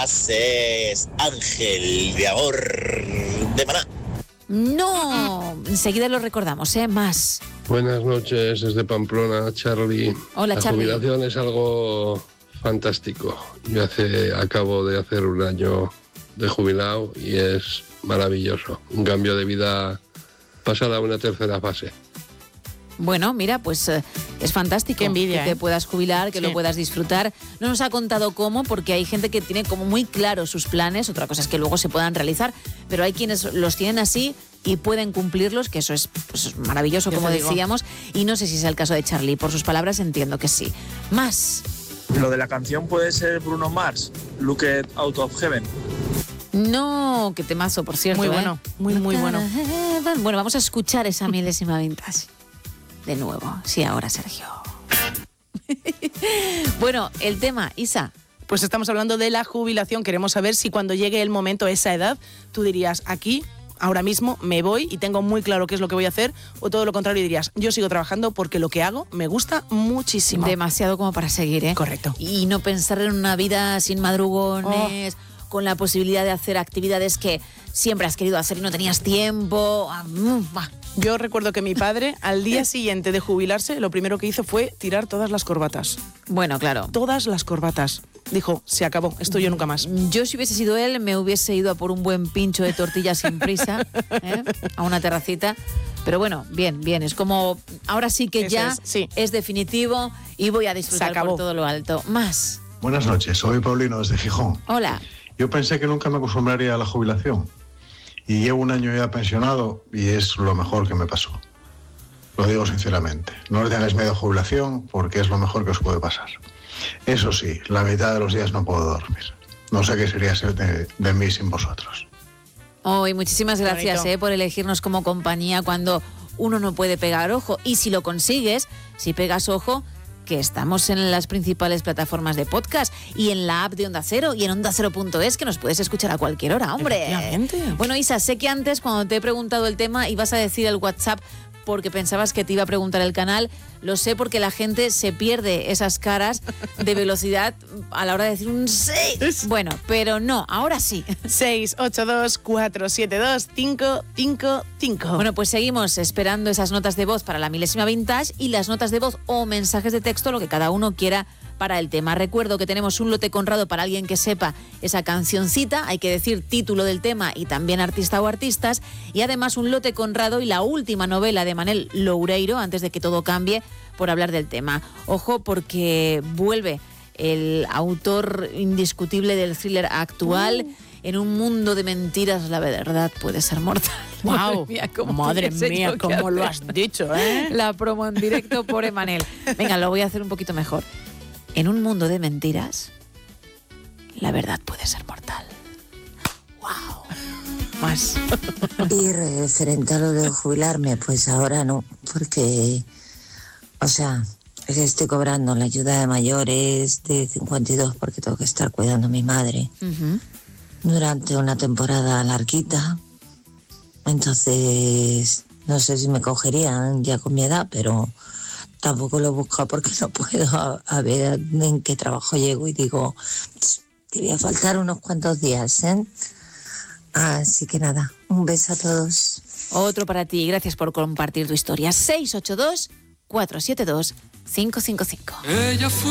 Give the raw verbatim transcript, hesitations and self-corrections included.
días, es Ángel de Amor de Maná. No, enseguida lo recordamos, ¿eh? Más. Buenas noches, desde Pamplona, Charlie. Hola, La Charlie. jubilación es algo fantástico. Yo hace, acabo de hacer un año de jubilado y es maravilloso. Un cambio de vida pasada a una tercera fase. Bueno, mira, pues eh, es fantástico. Qué envidia, que ¿eh? te puedas jubilar, que Sí. lo puedas disfrutar. No nos ha contado cómo, porque hay gente que tiene como muy claros sus planes. Otra cosa es que luego se puedan realizar, pero hay quienes los tienen así y pueden cumplirlos, que eso es pues, maravilloso, Yo como te digo. decíamos. Y no sé si es el caso de Charlie. Por sus palabras entiendo que sí. Más. Lo de la canción puede ser Bruno Mars, Look It Out of Heaven. No, qué temazo, por cierto. Muy ¿eh? bueno, muy, muy bueno. Bueno, vamos a escuchar esa milésima vintage. De nuevo. Sí, ahora, Sergio. Bueno, el tema, Isa. Pues estamos hablando de la jubilación. Queremos saber si cuando llegue el momento, esa edad, tú dirías, aquí, ahora mismo, me voy y tengo muy claro qué es lo que voy a hacer, o todo lo contrario, dirías, yo sigo trabajando porque lo que hago me gusta muchísimo. Demasiado como para seguir, ¿eh? Correcto. Y no pensar en una vida sin madrugones, oh. con la posibilidad de hacer actividades que siempre has querido hacer y no tenías tiempo. Ah, mm, bah. Yo recuerdo que mi padre, al día siguiente de jubilarse, lo primero que hizo fue tirar todas las corbatas. Bueno, claro. Todas las corbatas. Dijo, se acabó, esto yo nunca más. Yo, si hubiese sido él, me hubiese ido a por un buen pincho de tortillas sin prisa, ¿eh? A una terracita. Pero bueno, bien, bien. Es como, ahora sí que Eso ya es, sí. es definitivo y voy a disfrutar Se acabó. por todo lo alto. Más. Buenas noches, soy Paulino desde Gijón. Hola. Yo pensé que nunca me acostumbraría a la jubilación y llevo un año ya pensionado y es lo mejor que me pasó. Lo digo sinceramente. No le tengáis miedo a jubilación porque es lo mejor que os puede pasar. Eso sí, la mitad de los días no puedo dormir. No sé qué sería ser de, de mí sin vosotros. Oh, y muchísimas gracias eh, por elegirnos como compañía cuando uno no puede pegar ojo. Y si lo consigues, si pegas ojo, que estamos en las principales plataformas de podcast y en la app de Onda Cero y en onda cero punto es, que nos puedes escuchar a cualquier hora, hombre. Bueno, Isa, sé que antes cuando te he preguntado el tema ibas a decir el WhatsApp porque pensabas que te iba a preguntar el canal. Lo sé porque la gente se pierde esas caras de velocidad a la hora de decir un seis. Bueno, pero no, ahora sí. seis ocho dos, cuatro siete dos, cinco cinco cinco. Bueno, pues seguimos esperando esas notas de voz para la milésima vintage y las notas de voz o mensajes de texto, lo que cada uno quiera para el tema. Recuerdo que tenemos un lote Conrado para alguien que sepa esa cancioncita, hay que decir título del tema y también artista o artistas, y además un lote Conrado y la última novela de Manel Loureiro, antes de que todo cambie, por hablar del tema. Ojo, porque vuelve el autor indiscutible del thriller actual. Uh. En un mundo de mentiras, la verdad puede ser mortal. Wow. Madre mía, cómo, Madre mía, cómo lo has dicho, ¿eh? La promo en directo por Emanel. Venga, lo voy a hacer un poquito mejor. En un mundo de mentiras, la verdad puede ser mortal. ¡Wow! Más. Y referente a lo de jubilarme, pues ahora no, porque, o sea, estoy cobrando la ayuda de mayores de cincuenta y dos porque tengo que estar cuidando a mi madre uh-huh. durante una temporada larguita. Entonces, no sé si me cogerían ya con mi edad, pero tampoco lo he buscado porque no puedo a, a ver en qué trabajo llego y digo, te voy a faltar unos cuantos días, ¿eh? Así que nada, un beso a todos. Otro para ti, gracias por compartir tu historia. seis ocho dos, cuatro siete dos, cinco cinco cinco. Ella fue